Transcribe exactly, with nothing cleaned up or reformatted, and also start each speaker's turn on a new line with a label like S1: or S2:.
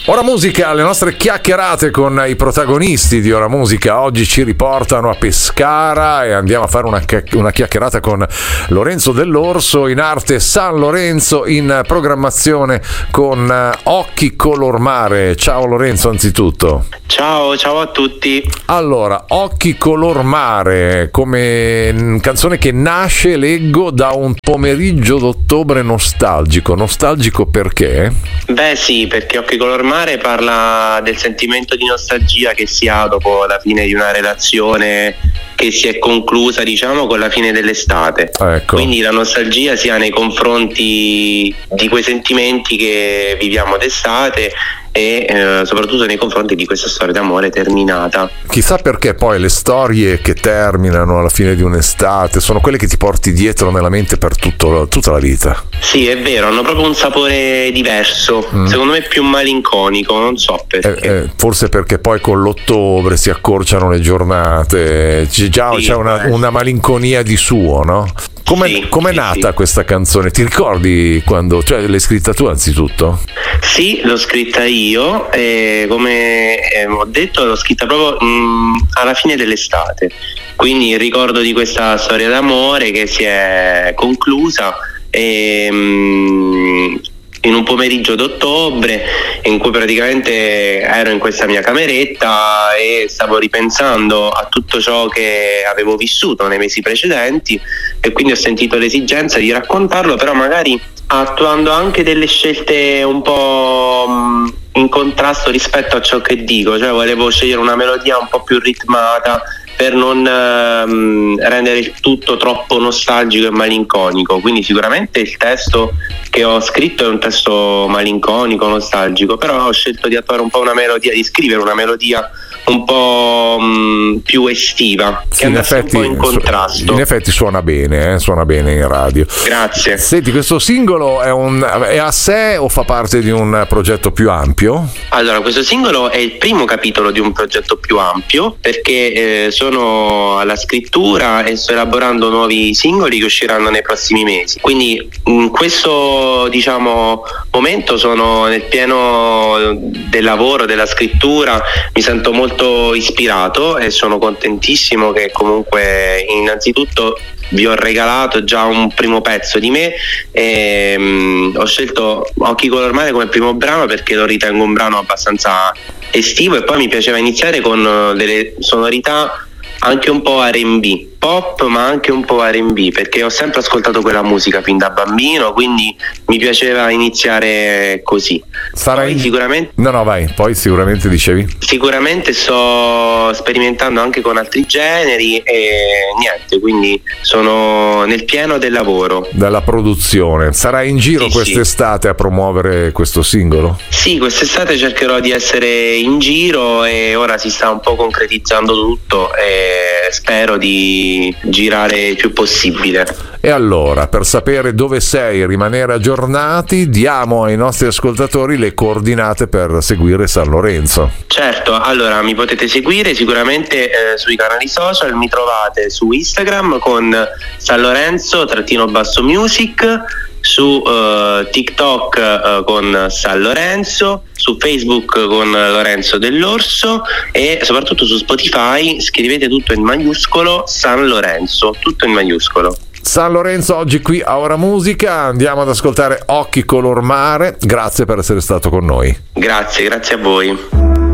S1: Ora Musica, le nostre chiacchierate con i protagonisti di Ora Musica oggi ci riportano a Pescara e andiamo a fare una, una chiacchierata con Lorenzo Dell'Orso, in arte San Lorenzo, in programmazione con Occhi Color Mare. Ciao Lorenzo, anzitutto.
S2: Ciao, ciao a tutti.
S1: Allora, Occhi Color Mare, come canzone che nasce, leggo, da un pomeriggio d'ottobre nostalgico. Nostalgico perché?
S2: Beh sì, perché Occhi Color Mare parla del sentimento di nostalgia che si ha dopo la fine di una relazione che si è conclusa, diciamo, con la fine dell'estate.
S1: Ecco.
S2: Quindi la nostalgia sia nei confronti di quei sentimenti che viviamo d'estate e eh, soprattutto nei confronti di questa storia d'amore terminata.
S1: Chissà perché poi le storie che terminano alla fine di un'estate sono quelle che ti porti dietro nella mente per tutto, tutta la vita.
S2: Sì, è vero, hanno proprio un sapore diverso, mm. secondo me più malinconico, non so perché.
S1: Eh, eh, forse perché poi con l'ottobre si accorciano le giornate, c'è già
S2: sì,
S1: c'è una, una malinconia di suo, no? Come
S2: sì,
S1: è
S2: sì,
S1: nata
S2: sì.
S1: questa canzone? Ti ricordi quando? Cioè, l'hai scritta tu anzitutto?
S2: Sì, l'ho scritta io e come eh, ho detto l'ho scritta proprio mh, alla fine dell'estate. Quindi il ricordo di questa storia d'amore che si è conclusa e, mh, in un pomeriggio d'ottobre in cui praticamente ero in questa mia cameretta e stavo ripensando a tutto ciò che avevo vissuto nei mesi precedenti e quindi ho sentito l'esigenza di raccontarlo, però magari attuando anche delle scelte un po' mh, in contrasto rispetto a ciò che dico, cioè volevo scegliere una melodia un po' più ritmata per non ehm, rendere il tutto troppo nostalgico e malinconico. Quindi sicuramente il testo che ho scritto è un testo malinconico, nostalgico, però ho scelto di attuare un po' una melodia, di scrivere una melodia un po' mh, più estiva,
S1: Sì,
S2: che andasse un po' in contrasto.
S1: In effetti suona bene, eh? suona bene in radio.
S2: Grazie.
S1: Senti, questo singolo è, un, è a sé o fa parte di un progetto più ampio?
S2: Allora, questo singolo è il primo capitolo di un progetto più ampio, perché eh, sono alla scrittura e sto elaborando nuovi singoli che usciranno nei prossimi mesi. Quindi in questo, diciamo, momento sono nel pieno del lavoro, della scrittura, mi sento molto ispirato e sono contentissimo che comunque innanzitutto vi ho regalato già un primo pezzo di me e um, ho scelto Occhi Color Mare come primo brano perché lo ritengo un brano abbastanza estivo e poi mi piaceva iniziare con delle sonorità anche un po' R and B, pop ma anche un po' R and B, perché ho sempre ascoltato quella musica fin da bambino, quindi mi piaceva iniziare così.
S1: Sarai
S2: poi sicuramente
S1: No, no, vai, poi sicuramente dicevi?
S2: Sicuramente sto sperimentando anche con altri generi e niente, quindi sono nel pieno del lavoro.
S1: Della produzione. Sarai in giro
S2: Sì,
S1: quest'estate
S2: sì.
S1: a promuovere questo singolo?
S2: Sì, quest'estate cercherò di essere in giro e ora si sta un po' concretizzando tutto e spero di girare il più possibile.
S1: E allora, per sapere dove sei e rimanere aggiornati, diamo ai nostri ascoltatori le coordinate per seguire San Lorenzo.
S2: Certo, allora mi potete seguire sicuramente eh, sui canali social, mi trovate su Instagram con San Lorenzo trattino basso music, su uh, TikTok uh, con San Lorenzo, su Facebook con Lorenzo Dell'Orso e soprattutto su Spotify scrivete tutto in maiuscolo San Lorenzo, tutto in maiuscolo.
S1: San Lorenzo oggi qui a Ora Musica, andiamo ad ascoltare Occhi Color Mare, grazie per essere stato con noi.
S2: Grazie, grazie a voi.